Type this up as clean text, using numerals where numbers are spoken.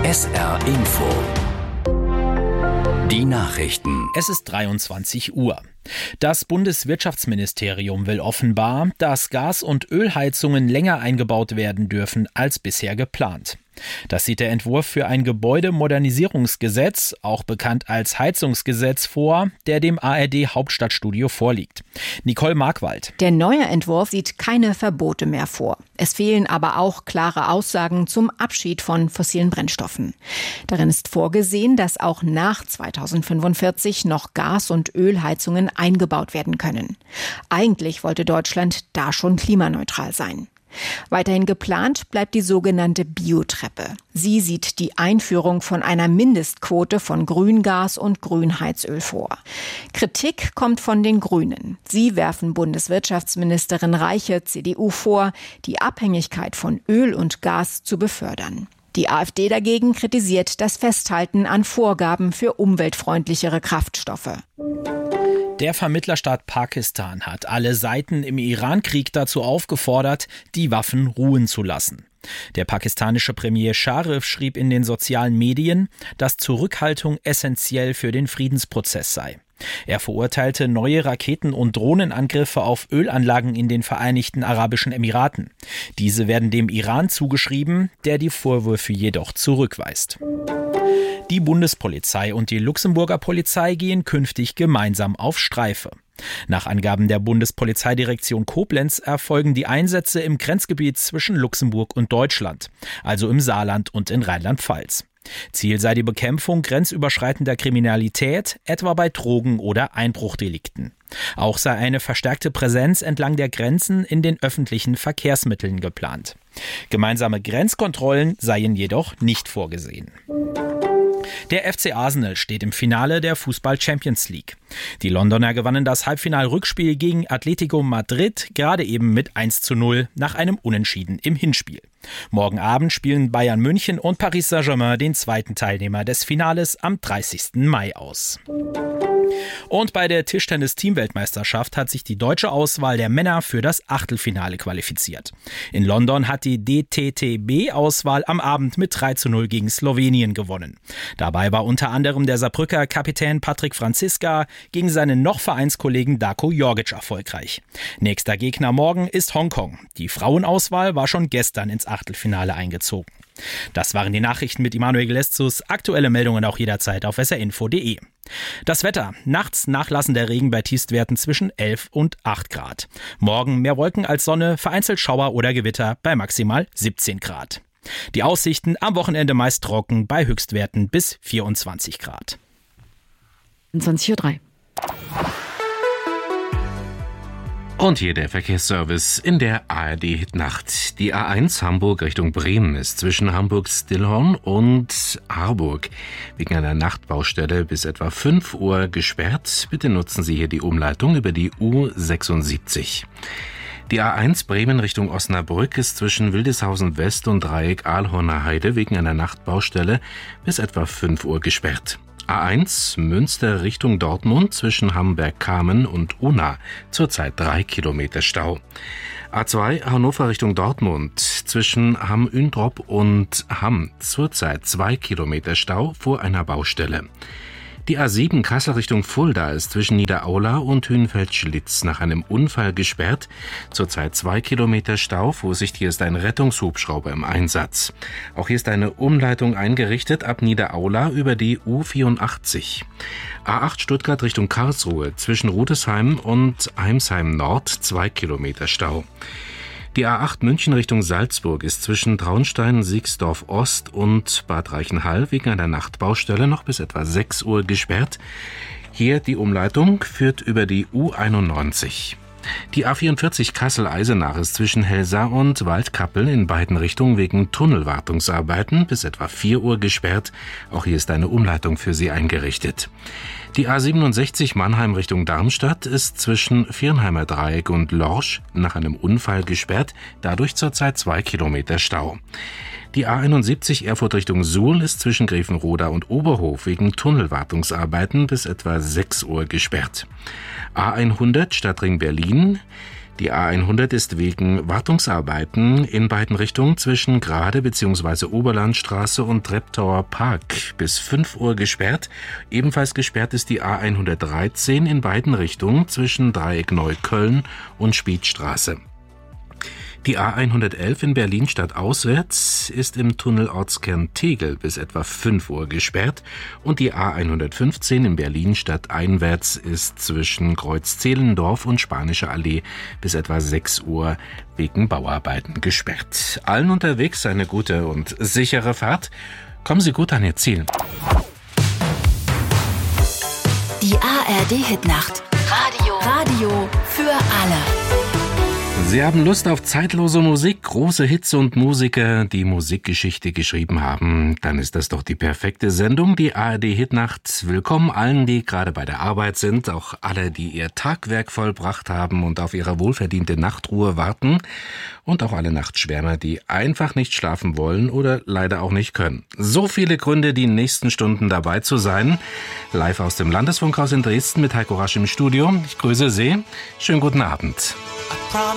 SR Info. Die Nachrichten. Es ist 23 Uhr. Das Bundeswirtschaftsministerium will offenbar, dass Gas- und Ölheizungen länger eingebaut werden dürfen als bisher geplant. Das sieht der Entwurf für ein Gebäudemodernisierungsgesetz, auch bekannt als Heizungsgesetz, vor, der dem ARD Hauptstadtstudio vorliegt. Nicole Markwald. Der neue Entwurf sieht keine Verbote mehr vor. Es fehlen aber auch klare Aussagen zum Abschied von fossilen Brennstoffen. Darin ist vorgesehen, dass auch nach 2045 noch Gas- und Ölheizungen eingebaut werden können. Eigentlich wollte Deutschland da schon klimaneutral sein. Weiterhin geplant bleibt die sogenannte Biotreppe. Sie sieht die Einführung von einer Mindestquote von Grüngas und Grünheizöl vor. Kritik kommt von den Grünen. Sie werfen Bundeswirtschaftsministerin Reiche, CDU, vor, die Abhängigkeit von Öl und Gas zu befördern. Die AfD dagegen kritisiert das Festhalten an Vorgaben für umweltfreundlichere Kraftstoffe. Der Vermittlerstaat Pakistan hat alle Seiten im Iran-Krieg dazu aufgefordert, die Waffen ruhen zu lassen. Der pakistanische Premier Sharif schrieb in den sozialen Medien, dass Zurückhaltung essentiell für den Friedensprozess sei. Er verurteilte neue Raketen- und Drohnenangriffe auf Ölanlagen in den Vereinigten Arabischen Emiraten. Diese werden dem Iran zugeschrieben, der die Vorwürfe jedoch zurückweist. Die Bundespolizei und die Luxemburger Polizei gehen künftig gemeinsam auf Streife. Nach Angaben der Bundespolizeidirektion Koblenz erfolgen die Einsätze im Grenzgebiet zwischen Luxemburg und Deutschland, also im Saarland und in Rheinland-Pfalz. Ziel sei die Bekämpfung grenzüberschreitender Kriminalität, etwa bei Drogen- oder Einbruchdelikten. Auch sei eine verstärkte Präsenz entlang der Grenzen in den öffentlichen Verkehrsmitteln geplant. Gemeinsame Grenzkontrollen seien jedoch nicht vorgesehen. Der FC Arsenal steht im Finale der Fußball-Champions League. Die Londoner gewannen das Halbfinal-Rückspiel gegen Atletico Madrid gerade eben mit 1:0 nach einem Unentschieden im Hinspiel. Morgen Abend spielen Bayern München und Paris Saint-Germain den zweiten Teilnehmer des Finales am 30. Mai aus. Und bei der Tischtennis-Teamweltmeisterschaft hat sich die deutsche Auswahl der Männer für das Achtelfinale qualifiziert. In London hat die DTTB-Auswahl am Abend mit 3:0 gegen Slowenien gewonnen. Dabei war unter anderem der Saarbrücker Kapitän Patrick Franziska gegen seinen noch Vereinskollegen Darko Jorgic erfolgreich. Nächster Gegner morgen ist Hongkong. Die Frauenauswahl war schon gestern ins Achtelfinale eingezogen. Das waren die Nachrichten mit Immanuel Gelestus. Aktuelle Meldungen auch jederzeit auf srinfo.de. Das Wetter. Nachts nachlassender Regen bei Tiefstwerten zwischen 11 und 8 Grad. Morgen mehr Wolken als Sonne, vereinzelt Schauer oder Gewitter bei maximal 17 Grad. Die Aussichten am Wochenende meist trocken bei Höchstwerten bis 24 Grad. 20:03 Uhr. Und hier der Verkehrsservice in der ARD-Nacht. Die A1 Hamburg Richtung Bremen ist zwischen Hamburg-Stillhorn und Harburg wegen einer Nachtbaustelle bis etwa 5 Uhr gesperrt. Bitte nutzen Sie hier die Umleitung über die U76. Die A1 Bremen Richtung Osnabrück ist zwischen Wildeshausen West und Dreieck Aalhorner Heide wegen einer Nachtbaustelle bis etwa 5 Uhr gesperrt. A1 Münster Richtung Dortmund zwischen Hamberg-Kamen und Unna, zurzeit 3 Kilometer Stau. A2 Hannover Richtung Dortmund zwischen Hamm-Üntrop und Hamm, zurzeit 2 Kilometer Stau vor einer Baustelle. Die A7 Kassel Richtung Fulda ist zwischen Niederaula und Hünfeld-Schlitz nach einem Unfall gesperrt. Zurzeit 2 Kilometer Stau. Vorsicht, hier ist ein Rettungshubschrauber im Einsatz. Auch hier ist eine Umleitung eingerichtet ab Niederaula über die U84. A8 Stuttgart Richtung Karlsruhe zwischen Rudesheim und Heimsheim Nord 2 Kilometer Stau. Die A8 München Richtung Salzburg ist zwischen Traunstein, Siegsdorf Ost und Bad Reichenhall wegen einer Nachtbaustelle noch bis etwa 6 Uhr gesperrt. Hier die Umleitung führt über die U91. Die A44 Kassel-Eisenach ist zwischen Helsa und Waldkappel in beiden Richtungen wegen Tunnelwartungsarbeiten bis etwa 4 Uhr gesperrt. Auch hier ist eine Umleitung für Sie eingerichtet. Die A67 Mannheim Richtung Darmstadt ist zwischen Viernheimer Dreieck und Lorsch nach einem Unfall gesperrt, dadurch zurzeit 2 Kilometer Stau. Die A71 Erfurt Richtung Suhl ist zwischen Grevenroda und Oberhof wegen Tunnelwartungsarbeiten bis etwa 6 Uhr gesperrt. A100 Stadtring Berlin. Die A100 ist wegen Wartungsarbeiten in beiden Richtungen zwischen Grade bzw. Oberlandstraße und Treptower Park bis 5 Uhr gesperrt. Ebenfalls gesperrt ist die A113 in beiden Richtungen zwischen Dreieck Neukölln und Spiethstraße. Die A111 in Berlin stadtauswärts ist im Tunnel Ortskern Tegel bis etwa 5 Uhr gesperrt und die A115 in Berlin stadteinwärts ist zwischen Kreuz Zehlendorf und Spanische Allee bis etwa 6 Uhr wegen Bauarbeiten gesperrt. Allen unterwegs eine gute und sichere Fahrt. Kommen Sie gut an Ihr Ziel. Die ARD-Hitnacht. Radio für alle. Sie haben Lust auf zeitlose Musik, große Hits und Musiker, die Musikgeschichte geschrieben haben. Dann ist das doch die perfekte Sendung, die ARD-Hitnacht. Willkommen allen, die gerade bei der Arbeit sind, auch alle, die ihr Tagwerk vollbracht haben und auf ihre wohlverdiente Nachtruhe warten. Und auch alle Nachtschwärmer, die einfach nicht schlafen wollen oder leider auch nicht können. So viele Gründe, die nächsten Stunden dabei zu sein. Live aus dem Landesfunkhaus in Dresden mit Heiko Rasch im Studio. Ich grüße Sie. Schönen guten Abend.